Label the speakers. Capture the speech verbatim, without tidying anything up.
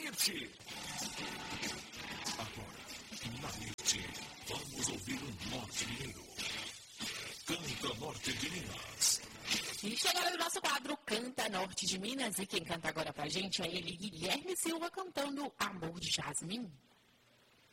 Speaker 1: Mirti. Agora, na Mirti, vamos ouvir um norte mineiro. Canta Norte de Minas.
Speaker 2: E chegou o nosso quadro Canta Norte de Minas. E quem canta agora pra gente é ele, Guilherme Silva, cantando Amor de Jasmim.